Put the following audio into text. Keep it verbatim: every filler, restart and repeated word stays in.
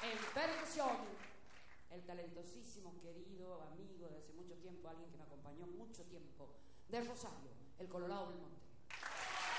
En percusión, el talentosísimo, querido amigo de hace mucho tiempo, alguien que me acompañó mucho tiempo, de Rosario, el Colorado Belmonte.